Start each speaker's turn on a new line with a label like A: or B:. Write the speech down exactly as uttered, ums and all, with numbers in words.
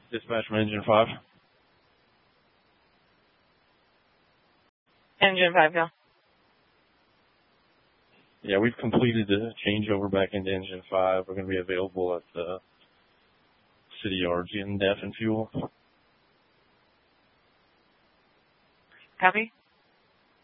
A: Dispatch from Engine five.
B: Engine five, yeah.
A: Yeah, we've completed the changeover back into Engine five. We're going to be available at the City Yards in D E F and Fuel.
B: Copy.